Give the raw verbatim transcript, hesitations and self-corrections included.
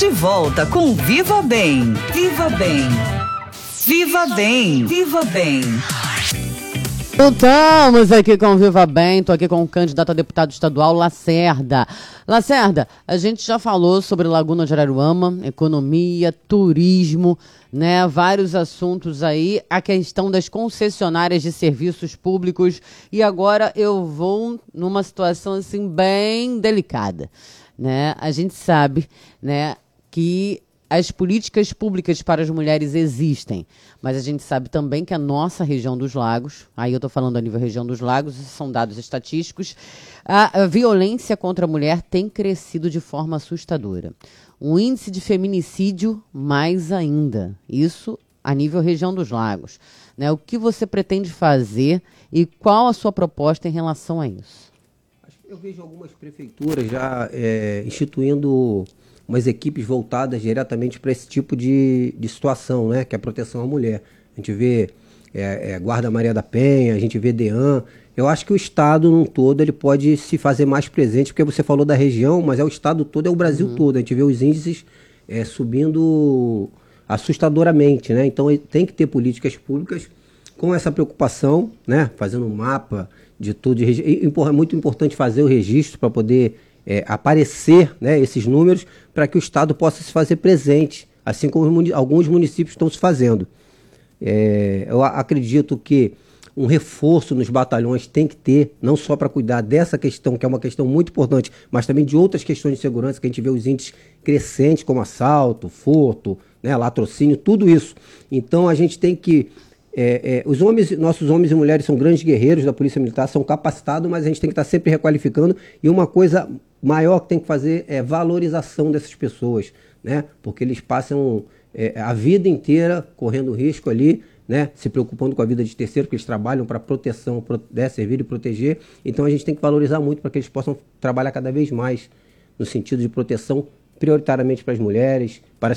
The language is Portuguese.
de volta com Viva Bem. Viva Bem. Viva Bem. Viva Bem. Voltamos aqui com Viva Bem, estou aqui com o candidato a deputado estadual, Lacerda. Lacerda, a gente já falou sobre Laguna de Araruama, economia, turismo, né, vários assuntos aí, a questão das concessionárias de serviços públicos, e agora eu vou numa situação assim bem delicada, né? A gente sabe, né, que as políticas públicas para as mulheres existem, mas a gente sabe também que a nossa região dos lagos, aí eu estou falando a nível região dos lagos, são dados estatísticos, a, a violência contra a mulher tem crescido de forma assustadora. O índice de feminicídio mais ainda, isso a nível região dos lagos, né? O que você pretende fazer e qual a sua proposta em relação a isso? Eu vejo algumas prefeituras já é, instituindo umas equipes voltadas diretamente para esse tipo de, de situação, né? Que é a proteção à mulher. A gente vê é, é, Guarda Maria da Penha, a gente vê DEAN. Eu acho que o Estado num todo ele pode se fazer mais presente, porque você falou da região, mas é o Estado todo, é o Brasil uhum. todo. A gente vê os índices é, subindo assustadoramente, né? Então tem que ter políticas públicas com essa preocupação, né? Fazendo um mapa de tudo. É muito importante fazer o registro para poder É, aparecer, né, esses números para que o Estado possa se fazer presente, assim como muni- alguns municípios estão se fazendo. É, eu a- acredito que um reforço nos batalhões tem que ter, não só para cuidar dessa questão, que é uma questão muito importante, mas também de outras questões de segurança, que a gente vê os índices crescentes, como assalto, furto, né, latrocínio, tudo isso. Então a gente tem que É, é, os homens, nossos homens e mulheres são grandes guerreiros da Polícia Militar, são capacitados, mas a gente tem que estar sempre requalificando, e uma coisa maior que tem que fazer é valorização dessas pessoas, né? Porque eles passam é, a vida inteira correndo risco ali, né? Se preocupando com a vida de terceiro, porque eles trabalham para proteção, pro, né? Servir e proteger. Então a gente tem que valorizar muito para que eles possam trabalhar cada vez mais no sentido de proteção, prioritariamente para as mulheres, para